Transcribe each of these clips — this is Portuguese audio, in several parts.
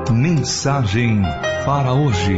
Mensagem para hoje.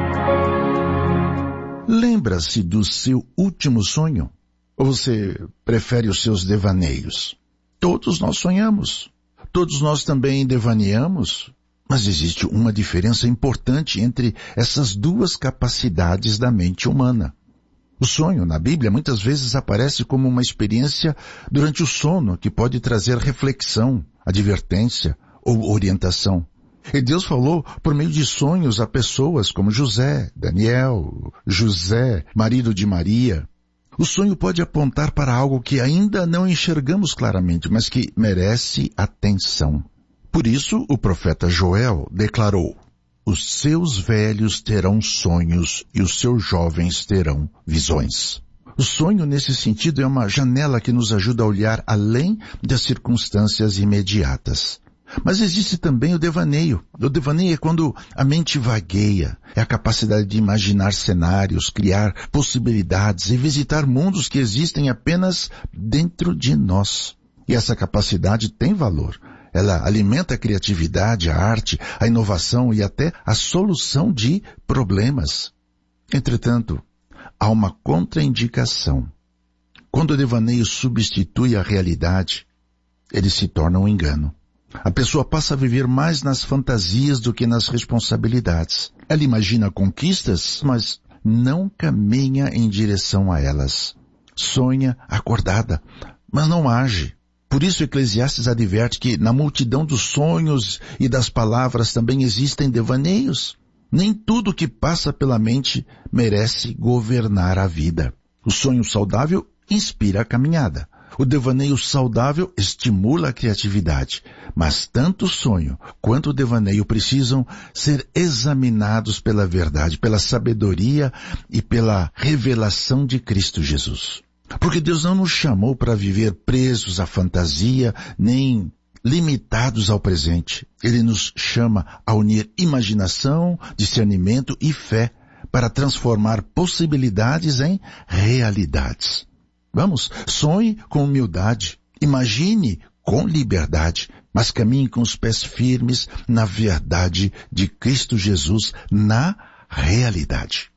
Lembra-se do seu último sonho? Ou você prefere os seus devaneios? Todos nós sonhamos. Todos nós também devaneamos. Mas existe uma diferença importante entre essas duas capacidades da mente humana. O sonho, na Bíblia, muitas vezes aparece como uma experiência durante o sono que pode trazer reflexão, advertência ou orientação. E Deus falou por meio de sonhos a pessoas como José, Daniel, José, marido de Maria. O sonho pode apontar para algo que ainda não enxergamos claramente, mas que merece atenção. Por isso, o profeta Joel declarou: os seus velhos terão sonhos e os seus jovens terão visões. O sonho, nesse sentido, é uma janela que nos ajuda a olhar além das circunstâncias imediatas. Mas existe também o devaneio. O devaneio é quando a mente vagueia. É a capacidade de imaginar cenários, criar possibilidades e visitar mundos que existem apenas dentro de nós. E essa capacidade tem valor. Ela alimenta a criatividade, a arte, a inovação e até a solução de problemas. Entretanto, há uma contraindicação. Quando o devaneio substitui a realidade, ele se torna um engano. A pessoa passa a viver mais nas fantasias do que nas responsabilidades. Ela imagina conquistas, mas não caminha em direção a elas. Sonha acordada, mas não age. Por isso Eclesiastes adverte que na multidão dos sonhos e das palavras também existem devaneios. Nem tudo que passa pela mente merece governar a vida. O sonho saudável inspira a caminhada. O devaneio saudável estimula a criatividade, mas tanto o sonho quanto o devaneio precisam ser examinados pela verdade, pela sabedoria e pela revelação de Cristo Jesus. Porque Deus não nos chamou para viver presos à fantasia, nem limitados ao presente. Ele nos chama a unir imaginação, discernimento e fé para transformar possibilidades em realidades. Vamos, sonhe com humildade, imagine com liberdade, mas caminhe com os pés firmes na verdade de Cristo Jesus, na realidade.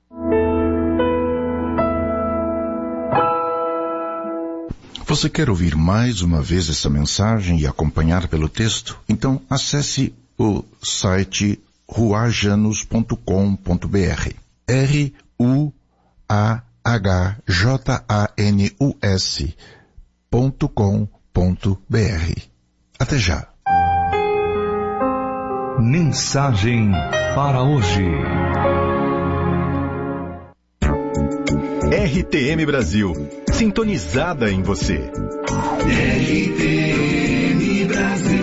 Você quer ouvir mais uma vez essa mensagem e acompanhar pelo texto? Então acesse o site ruajanus.com.br. ruajanus.com.br. Até já. Mensagem para hoje. RTM Brasil, sintonizada em você. RTM Brasil.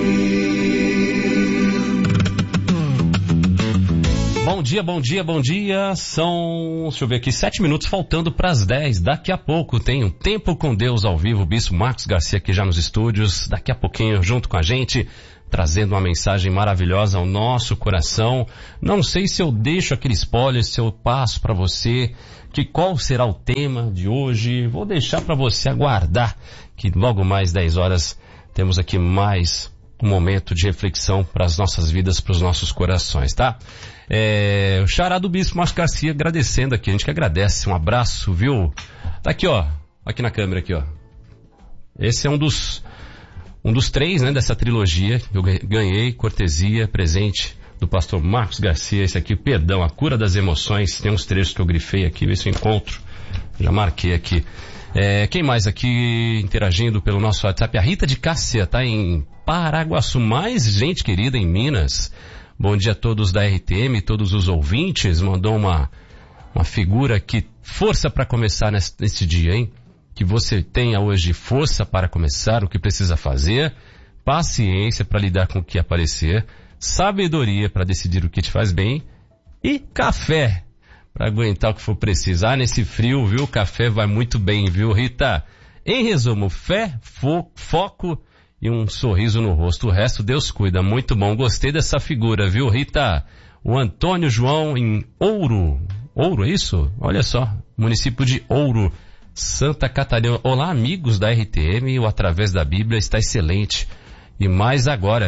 Bom dia. São, deixa eu ver aqui, 7 minutos faltando para as 10. Daqui a pouco tem um Tempo com Deus ao vivo. O Bispo Marcos Garcia aqui já nos estúdios. Daqui a pouquinho junto com a gente, trazendo uma mensagem maravilhosa ao nosso coração. Não sei se eu deixo aquele spoiler, se eu passo para você que qual será o tema de hoje. Vou deixar para você aguardar que logo mais 10 horas temos aqui mais um momento de reflexão para as nossas vidas, para os nossos corações, tá? O xará do Bispo Marcos Garcia agradecendo aqui, a gente que agradece, um abraço, viu? Tá aqui, ó, aqui na câmera aqui, ó. Esse é um dos 3, né, dessa trilogia que eu ganhei, cortesia, presente do pastor Marcos Garcia. Esse aqui, Perdão, a Cura das Emoções. Tem uns trechos que eu grifei aqui, vê se eu encontro. Já marquei aqui. Quem mais aqui interagindo pelo nosso WhatsApp? A Rita de Cássia, tá em Paraguaçu. Mais gente querida em Minas. Bom dia a todos da RTM, todos os ouvintes. Mandou uma figura aqui. Força para começar nesse dia, hein? Que você tenha hoje força para começar o que precisa fazer, paciência para lidar com o que aparecer, sabedoria para decidir o que te faz bem e café para aguentar o que for preciso. Nesse frio, viu? O café vai muito bem, viu, Rita? Em resumo, fé, foco e um sorriso no rosto. O resto Deus cuida. Muito bom. Gostei dessa figura, viu, Rita? O Antônio João em Ouro. Ouro, é isso? Olha só. Município de Ouro, Santa Catarina. Olá, amigos da RTM. O Através da Bíblia está excelente. E mais agora,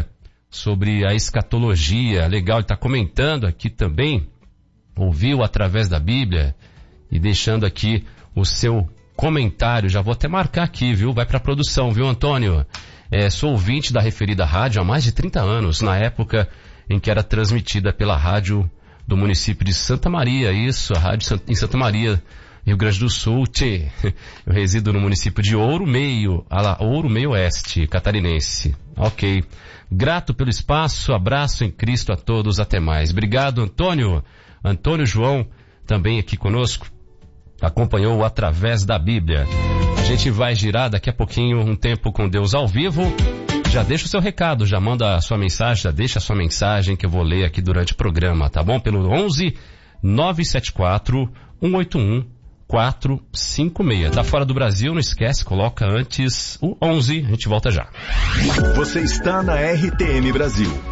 sobre a escatologia. Legal, ele está comentando aqui também, ouviu através da Bíblia e deixando aqui o seu comentário. Já vou até marcar aqui, viu? Vai para a produção, viu, Antônio? Sou ouvinte da referida rádio há mais de 30 anos, na época em que era transmitida pela rádio do município de Santa Maria. Isso, a rádio em Santa Maria, Rio Grande do Sul. Eu resido no município de Ouro Meio Oeste, catarinense. Ok. Grato pelo espaço, abraço em Cristo a todos, até mais. Obrigado, Antônio. Antônio João, também aqui conosco, acompanhou através da Bíblia. A gente vai girar daqui a pouquinho um tempo com Deus ao vivo. Já deixa o seu recado, já manda a sua mensagem, já deixa a sua mensagem que eu vou ler aqui durante o programa, tá bom? Pelo 11 974 181 456. Tá fora do Brasil, não esquece, coloca antes o 11, a gente volta já. Você está na RTM Brasil.